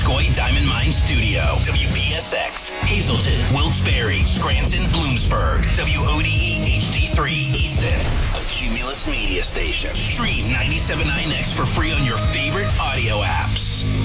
Missisquoi Diamond Mine Studio. WPSX, Hazleton, Wilkes-Barre, Scranton, Bloomsburg. WODE HD3, Easton. A Cumulus media station. Stream 97.9X for free on your favorite audio apps.